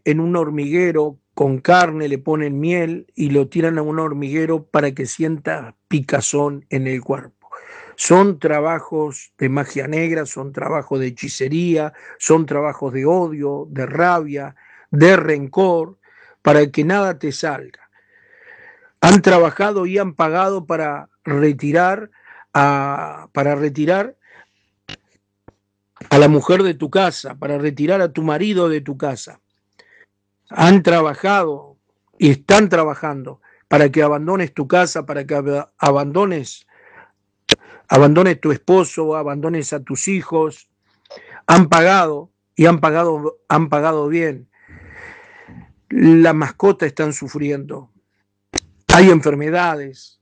en un hormiguero con carne, le ponen miel y lo tiran a un hormiguero para que sienta picazón en el cuerpo. Son trabajos de magia negra, son trabajos de hechicería, son trabajos de odio, de rabia, de rencor, para que nada te salga. Han trabajado y han pagado para retirar a la mujer de tu casa, para retirar a tu marido de tu casa. Han trabajado y están trabajando para que abandones tu casa, para que abandones tu esposo, abandones a tus hijos. Han pagado y han pagado bien. Las mascotas están sufriendo. Hay enfermedades.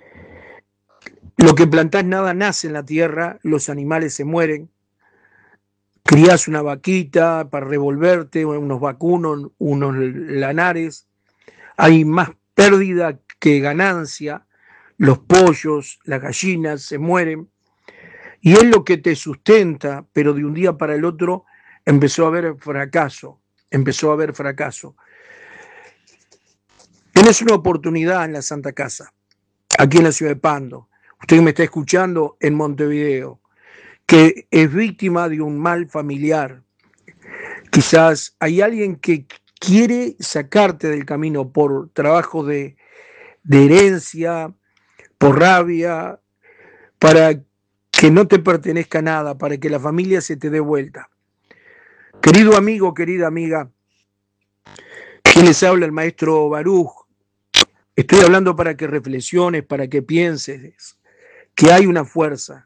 Lo que plantás nada nace en la tierra, los animales se mueren. Criás una vaquita para revolverte, unos vacunos, unos lanares. Hay más pérdida que ganancia. Los pollos, las gallinas se mueren. Y es lo que te sustenta, pero de un día para el otro empezó a haber fracaso. Empezó a haber fracaso. Tenés una oportunidad en la Santa Casa, aquí en la ciudad de Pando. Usted que me está escuchando en Montevideo, que es víctima de un mal familiar. Quizás hay alguien que quiere sacarte del camino por trabajo de herencia, por rabia, para que no te pertenezca nada, para que la familia se te dé vuelta. Querido amigo, querida amiga, quien les habla el maestro Baruch, estoy hablando para que reflexiones, para que pienses que hay una fuerza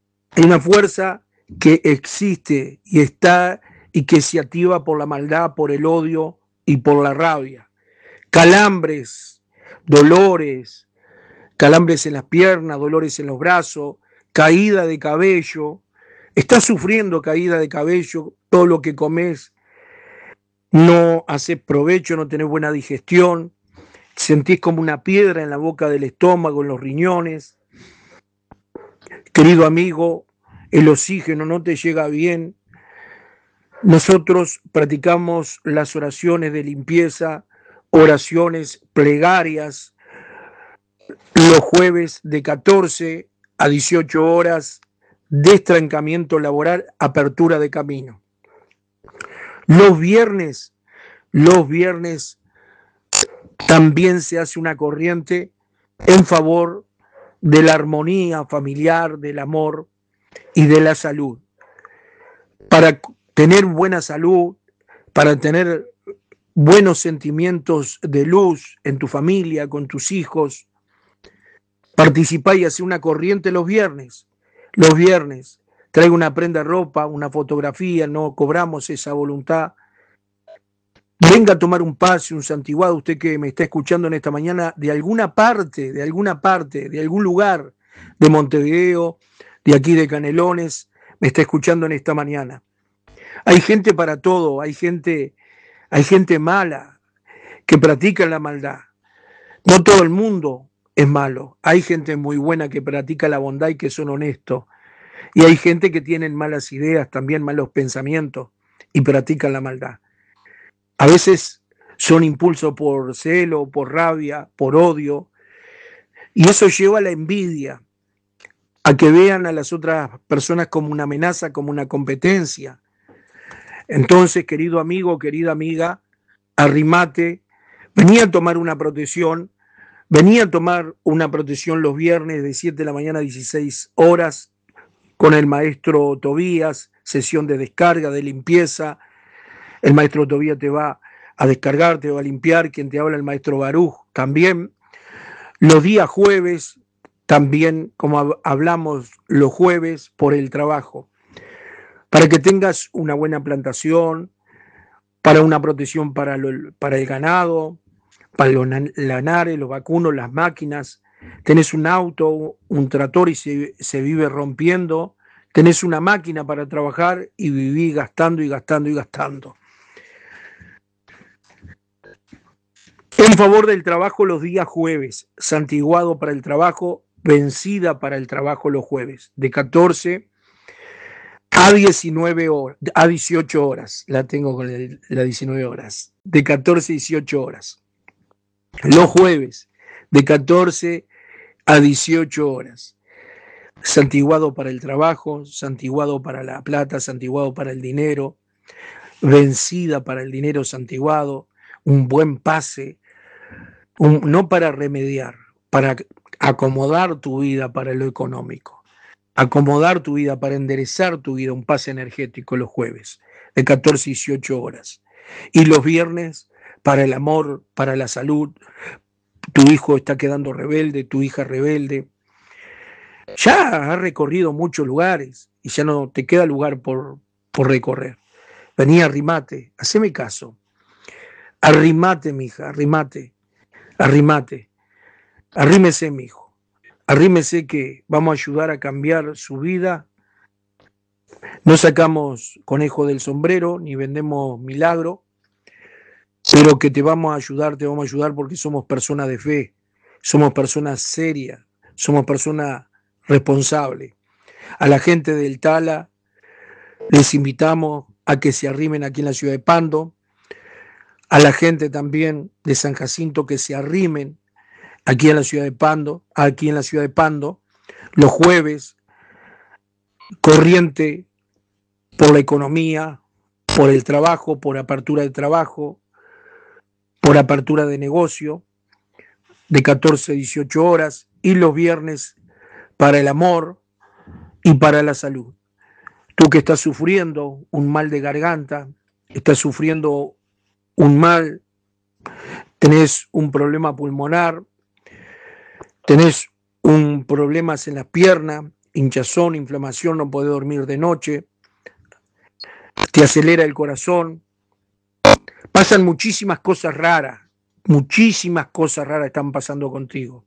que existe y está y que se activa por la maldad, por el odio y por la rabia. Calambres, dolores, calambres en las piernas, dolores en los brazos, caída de cabello. Estás sufriendo caída de cabello, todo lo que comes no haces provecho, no tenés buena digestión, sentís como una piedra en la boca del estómago, en los riñones. Querido amigo, el oxígeno no te llega bien. Nosotros practicamos las oraciones de limpieza, oraciones plegarias, los jueves de 14 a 18 horas, destrancamiento laboral, apertura de camino. Los viernes también se hace una corriente en favor de la armonía familiar, del amor y de la salud. Para tener buena salud, para tener buenos sentimientos de luz en tu familia, con tus hijos, participá y hacé una corriente los viernes. Los viernes traigo una prenda de ropa, una fotografía, no cobramos esa voluntad. Venga a tomar un pase, un santiguado, usted que me está escuchando en esta mañana, de alguna parte, de algún lugar de Montevideo, de aquí de Canelones, me está escuchando en esta mañana. Hay gente para todo, hay gente mala que practica la maldad. No todo el mundo es malo. Hay gente muy buena que practica la bondad y que son honestos. Y hay gente que tiene malas ideas, también malos pensamientos y practican la maldad. A veces son impulsos por celo, por rabia, por odio. Y eso lleva a la envidia, a que vean a las otras personas como una amenaza, como una competencia. Entonces, querido amigo, querida amiga, arrimate, venía a tomar una protección los viernes de 7 de la mañana a 16 horas con el maestro Tobías, sesión de descarga, de limpieza. El maestro Tobías te va a descargar, te va a limpiar, quien te habla el maestro Baruch también. Los días jueves, también como hablamos los jueves, por el trabajo. Para que tengas una buena plantación, para una protección para el ganado, para los lanares, los vacunos, las máquinas. Tenés un auto, un tractor y se vive rompiendo. Tenés una máquina para trabajar y vivís gastando y gastando y gastando. En favor del trabajo los días jueves, santiguado para el trabajo, vencida para el trabajo los jueves, de 14 a 19 horas, a 18 horas, la tengo con las 19 horas, de 14 a 18 horas. Los jueves, de 14 a 18 horas. Santiguado para el trabajo, santiguado para la plata, santiguado para el dinero, vencida para el dinero santiguado, un buen pase, no para remediar, para acomodar tu vida para lo económico, acomodar tu vida para enderezar tu vida, un pase energético los jueves, de 14 a 18 horas. Y los viernes, para el amor, para la salud, tu hijo está quedando rebelde, tu hija rebelde. Ya has recorrido muchos lugares y ya no te queda lugar por recorrer. Vení, arrimate, haceme caso. Arrimate, mija, arrimate, arrimate. Arrímese, mijo. Arrímese que vamos a ayudar a cambiar su vida. No sacamos conejo del sombrero ni vendemos milagro, pero que te vamos a ayudar porque somos personas de fe, somos personas serias, somos personas responsables. A la gente del Tala les invitamos a que se arrimen aquí en la ciudad de Pando, a la gente también de San Jacinto que se arrimen aquí en la ciudad de Pando, los jueves, corriente por la economía, por el trabajo, por apertura de trabajo, por apertura de negocio, de 14 a 18 horas, y los viernes para el amor y para la salud. Tú que estás sufriendo un mal de garganta, estás sufriendo un mal, tenés un problema pulmonar, tenés un problema en las piernas, hinchazón, inflamación, no podés dormir de noche, te acelera el corazón, pasan muchísimas cosas raras están pasando contigo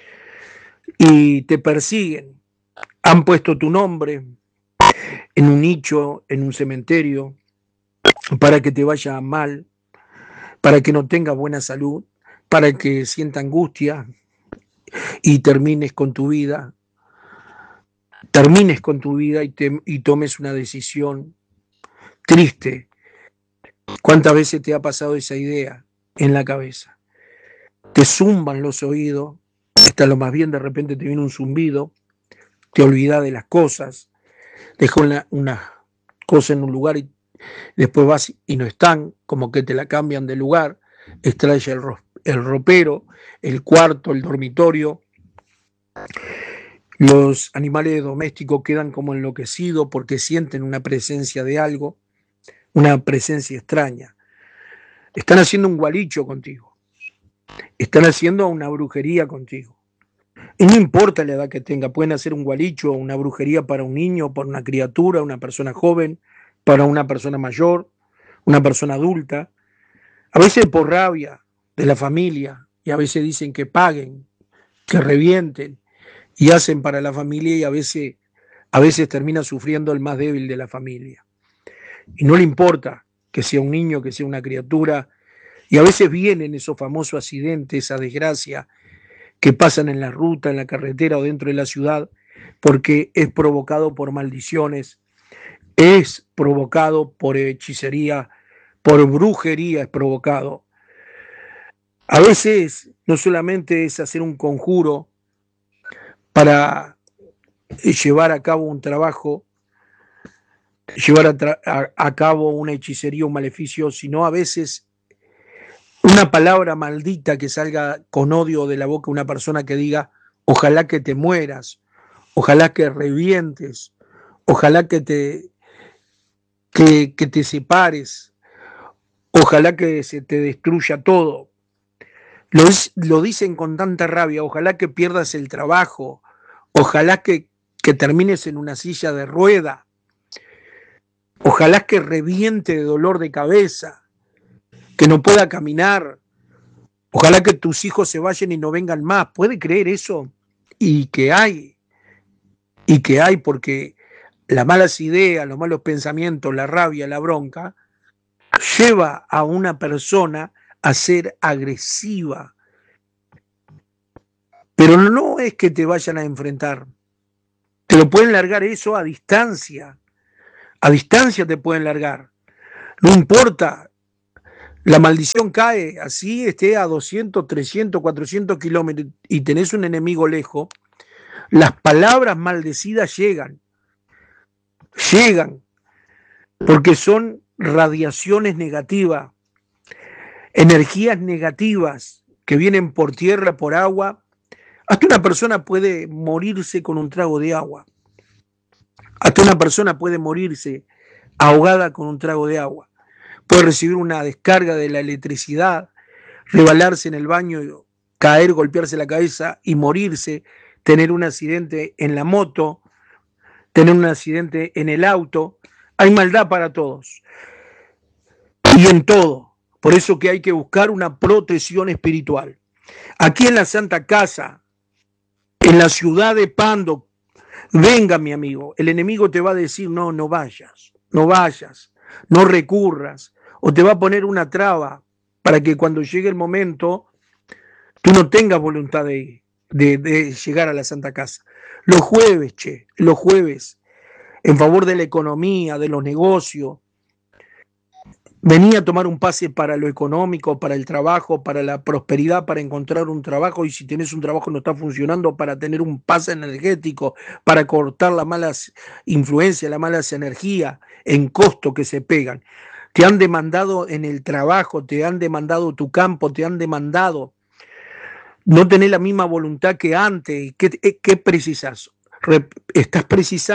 y te persiguen, han puesto tu nombre en un nicho, en un cementerio, para que te vaya mal, para que no tengas buena salud, para que sienta angustia y termines con tu vida y tomes una decisión triste. ¿Cuántas veces te ha pasado esa idea en la cabeza? Te zumban los oídos, hasta lo más bien de repente te viene un zumbido, te olvidas de las cosas, dejas una cosa en un lugar y después vas y no están, como que te la cambian de lugar, extrae el ropero, el cuarto, el dormitorio. Los animales domésticos quedan como enloquecidos porque sienten una presencia de algo, una presencia extraña. Están haciendo un gualicho contigo, están haciendo una brujería contigo. Y no importa la edad que tenga, pueden hacer un gualicho o una brujería para un niño, para una criatura, una persona joven, para una persona mayor, una persona adulta. A veces por rabia de la familia, y a veces dicen que paguen, que revienten, y hacen para la familia y a veces termina sufriendo el más débil de la familia. Y no le importa que sea un niño, que sea una criatura, y a veces vienen esos famosos accidentes, esa desgracia que pasan en la ruta, en la carretera o dentro de la ciudad, porque es provocado por maldiciones, es provocado por hechicería, por brujería es provocado. A veces no solamente es hacer un conjuro para llevar a cabo un trabajo, llevar a cabo una hechicería, un maleficio, sino a veces una palabra maldita que salga con odio de la boca de una persona que diga, ojalá que te mueras, ojalá que revientes, ojalá que te separes, ojalá que se te destruya todo. Lo dicen con tanta rabia, ojalá que pierdas el trabajo, ojalá que termines en una silla de rueda, ojalá que reviente de dolor de cabeza, que no pueda caminar, ojalá que tus hijos se vayan y no vengan más. ¿Puede creer eso? Y que hay porque las malas ideas, los malos pensamientos, la rabia, la bronca, lleva a una persona a ser agresiva. Pero no es que te vayan a enfrentar, te lo pueden largar eso a distancia, a distancia te pueden largar. No importa, la maldición cae, así esté a 200, 300, 400 kilómetros y tenés un enemigo lejos, las palabras maldecidas llegan, porque son radiaciones negativas, energías negativas que vienen por tierra, por agua. Hasta una persona puede morirse con un trago de agua. Hasta una persona puede morirse ahogada con un trago de agua. Puede recibir una descarga de la electricidad, rebalarse en el baño, caer, golpearse la cabeza y morirse, tener un accidente en la moto, tener un accidente en el auto. Hay maldad para todos y en todo. Por eso que hay que buscar una protección espiritual. Aquí en la Santa Casa, en la ciudad de Pando, venga mi amigo, el enemigo te va a decir, no, no vayas, no vayas, no recurras, o te va a poner una traba para que cuando llegue el momento tú no tengas voluntad de llegar a la Santa Casa. Los jueves, en favor de la economía, de los negocios, venía a tomar un pase para lo económico, para el trabajo, para la prosperidad, para encontrar un trabajo y si tienes un trabajo no está funcionando, para tener un pase energético, para cortar las malas influencias, las malas energías en costo que se pegan. Te han demandado en el trabajo, te han demandado tu campo, te han demandado no tener la misma voluntad que antes. ¿Qué precisas? Estás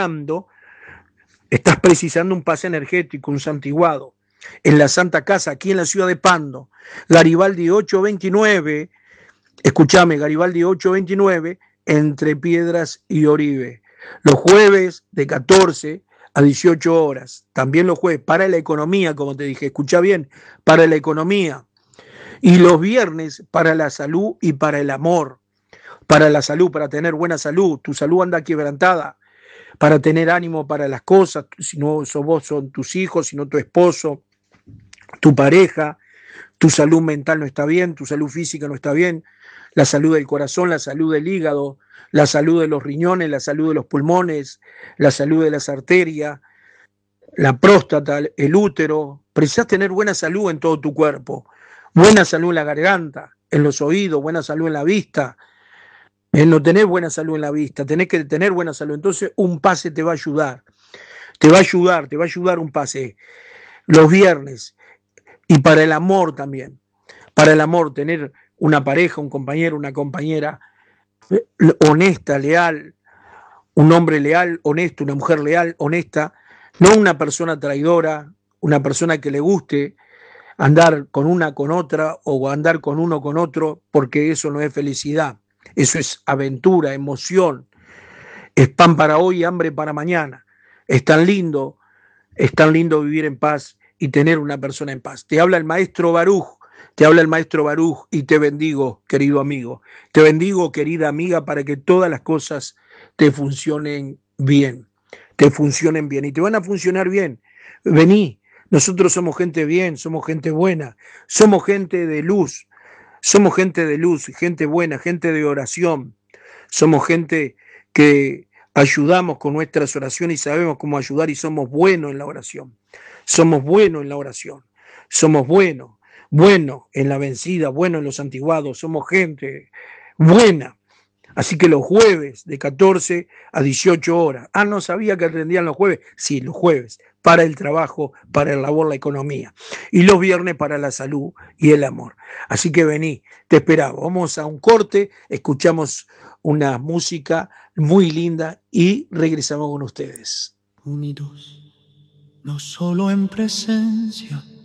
precisando un pase energético, un santiguado en la Santa Casa, aquí en la ciudad de Pando, Garibaldi 829, escúchame, Garibaldi 829, entre Piedras y Oribe. Los jueves de 14 a 18 horas, también los jueves, para la economía, como te dije, escucha bien, para la economía. Y los viernes para la salud y para el amor. Para la salud, para tener buena salud, tu salud anda quebrantada, para tener ánimo para las cosas, si no sos vos, son tus hijos, si no tu esposo, tu pareja, tu salud mental no está bien, tu salud física no está bien, la salud del corazón, la salud del hígado, la salud de los riñones, la salud de los pulmones, la salud de las arterias, la próstata, el útero. Precisás tener buena salud en todo tu cuerpo, buena salud en la garganta, en los oídos, buena salud en la vista. No tenés buena salud en la vista, tenés que tener buena salud. Entonces un pase te va a ayudar, te va a ayudar un pase los viernes. Y para el amor también, para el amor, tener una pareja, un compañero, una compañera honesta, leal, un hombre leal, honesto, una mujer leal, honesta, no una persona traidora, una persona que le guste andar con una con otra o andar con uno con otro, porque eso no es felicidad, eso es aventura, emoción, es pan para hoy y hambre para mañana. Es tan lindo vivir en paz y tener una persona en paz. Te habla el maestro Baruch, te habla el maestro Baruch y te bendigo, querido amigo. Te bendigo, querida amiga, para que todas las cosas te funcionen bien. Te funcionen bien y te van a funcionar bien. Vení, nosotros somos gente bien, somos gente buena, somos gente de luz, gente buena, gente de oración. Somos gente que ayudamos con nuestras oraciones y sabemos cómo ayudar y somos buenos en la oración. Somos buenos en la oración. Somos buenos en la vencida, buenos en los antiguados. Somos gente buena. Así que los jueves de 14 a 18 horas. Ah, no sabía que atendían los jueves. Sí, los jueves, para el trabajo, para el labor, la economía. Y los viernes para la salud y el amor. Así que vení, te esperaba. Vamos a un corte, escuchamos una música muy linda y regresamos con ustedes. Unidos, no solo en presencia,